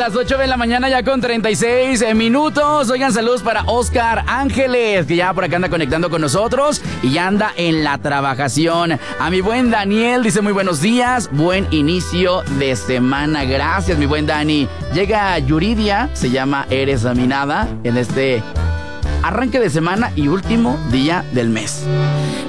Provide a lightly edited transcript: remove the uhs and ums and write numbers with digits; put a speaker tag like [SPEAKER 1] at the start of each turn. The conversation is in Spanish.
[SPEAKER 1] las 8 de la mañana ya con 36 minutos. Oigan, saludos para Oscar Ángeles, que ya por acá anda conectando con nosotros y ya anda en la trabajación. A mi buen Daniel, dice muy buenos días, buen inicio de semana. Gracias, mi buen Dani. Llega Yuridia, se llama Eres mi nada, en este arranque de semana y último día del mes.